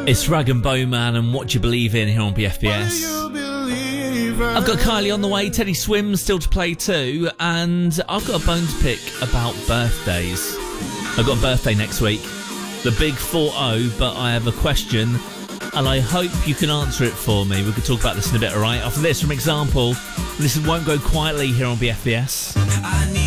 It's Rag and Bowman and What You Believe In here on BFBS. I've got Kylie on the way, Teddy Swims still to play too, and I've got a bone to pick about birthdays. I've got a birthday next week, the big 40, but I have a question and I hope you can answer it for me. We could talk about this in a bit, alright? After this, from Example, this won't go quietly here on BFBS.